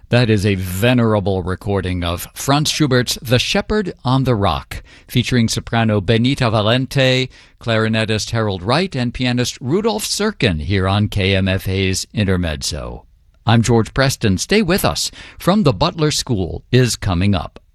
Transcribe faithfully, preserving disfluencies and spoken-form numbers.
That is a venerable recording of Franz Schubert's The Shepherd on the Rock, featuring soprano Benita Valente, clarinetist Harold Wright, and pianist Rudolf Serkin here on K M F A's Intermezzo. I'm George Preston. Stay with us. From the Butler School is coming up.